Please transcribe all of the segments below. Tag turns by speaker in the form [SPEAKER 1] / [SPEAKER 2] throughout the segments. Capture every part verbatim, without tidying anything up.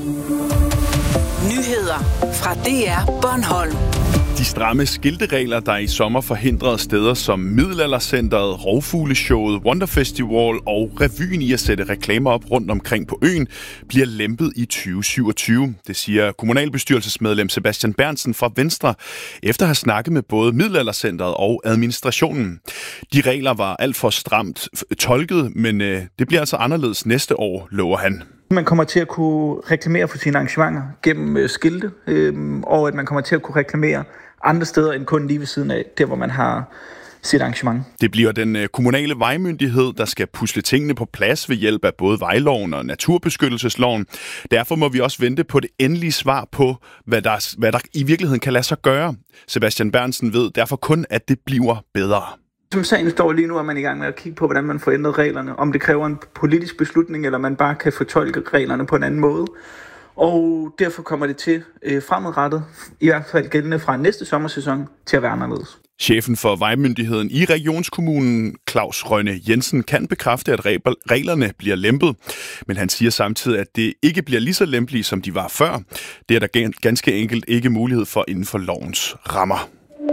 [SPEAKER 1] Nyheder fra D R Bornholm.
[SPEAKER 2] De stramme skilteregler, der i sommer forhindrede steder som Middelaldercenteret, Rovfugleshowet, Wonderfestival og Revyen i at sætte reklamer op rundt omkring på øen, bliver lempet i tyve syvogtyve. Det siger kommunalbestyrelsesmedlem Sebastian Berntsen fra Venstre, efter at have snakket med både Middelaldercenteret og administrationen. De regler var alt for stramt tolket, men øh, det bliver altså anderledes næste år, lover han.
[SPEAKER 3] Man kommer til at kunne reklamere for sine arrangementer gennem øh, skilte, øh, og at man kommer til at kunne reklamere andre steder end kun lige ved siden af, der hvor man har sit arrangement.
[SPEAKER 2] Det bliver den øh, kommunale vejmyndighed, der skal pusle tingene på plads ved hjælp af både vejloven og naturbeskyttelsesloven. Derfor må vi også vente på det endelige svar på, hvad der, hvad der i virkeligheden kan lade sig gøre. Sebastian Berntsen ved derfor kun, at det bliver bedre.
[SPEAKER 3] Som sagen står lige nu, er man i gang med at kigge på, hvordan man får ændret reglerne. Om det kræver en politisk beslutning, eller man bare kan fortolke reglerne på en anden måde. Og derfor kommer det til øh, fremadrettet, i hvert fald gældende fra næste sommersæson, til at være anderledes.
[SPEAKER 2] Chefen for vejmyndigheden i regionskommunen, Claus Rønne Jensen, kan bekræfte, at reglerne bliver lempet. Men han siger samtidig, at det ikke bliver lige så lempelige, som de var før. Det er der ganske enkelt ikke mulighed for inden for lovens rammer.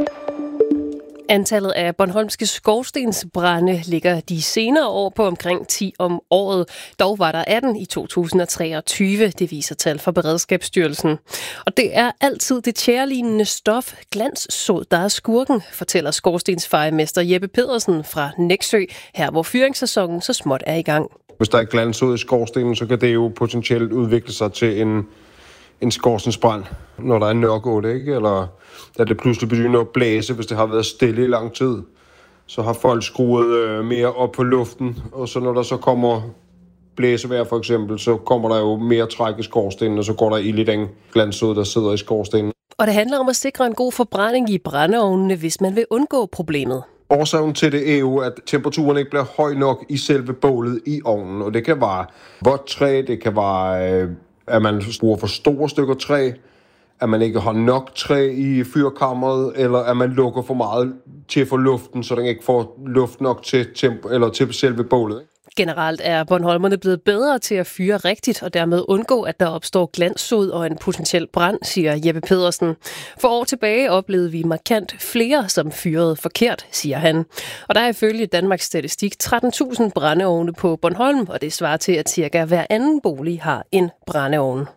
[SPEAKER 4] Antallet af bornholmske skorstensbrande ligger de senere år på omkring ti om året. Dog var der atten i to tusind og treogtyve, det viser tal fra Beredskabsstyrelsen. Og det er altid det tjærelignende stof, glanssod, der er skurken, fortæller skorstensfejermester Jeppe Pedersen fra Nexø, her hvor fyringssæsonen så småt er i gang.
[SPEAKER 5] Hvis der er glanssod i skorstenen, så kan det jo potentielt udvikle sig til en en skorstensbrand, når der er nørgål, ikke? Eller da det pludselig begynder at blæse, hvis det har været stille i lang tid. Så har folk skruet øh, mere op på luften, og så når der så kommer blæsevejr for eksempel, så kommer der jo mere træk i skorstenen, og så går der ild i den glanssod, der sidder i skorstenen.
[SPEAKER 4] Og det handler om at sikre en god forbrænding i brændeovnene, hvis man vil undgå problemet.
[SPEAKER 5] Årsagen til det er jo, at temperaturen ikke bliver høj nok i selve bålet i ovnen, og det kan være vådt træ, det kan være øh, at man bruger for store stykker træ, at man ikke har nok træ i fyrkammeret, eller at man lukker for meget til for luften, så den ikke får luft nok til, temp- eller til selve bålet. Ikke?
[SPEAKER 4] Generelt er bornholmerne blevet bedre til at fyre rigtigt, og dermed undgå, at der opstår glanssod og en potentiel brand, siger Jeppe Pedersen. For år tilbage oplevede vi markant flere, som fyrede forkert, siger han. Og der er ifølge Danmarks Statistik tretten tusind brændeovne på Bornholm, og det svarer til, at cirka hver anden bolig har en brændeovn.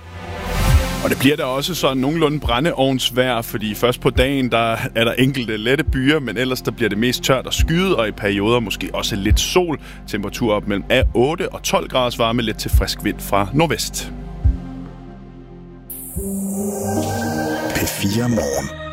[SPEAKER 2] Og det bliver da også sådan nogenlunde brændeovnsvejr, fordi først på dagen der er der enkelte lette byer, men ellers der bliver det mest tørt og skyet, og i perioder måske også lidt sol. Temperatur op mellem otte og tolv graders varme, lidt til frisk vind fra nordvest.
[SPEAKER 6] P fire Morgen.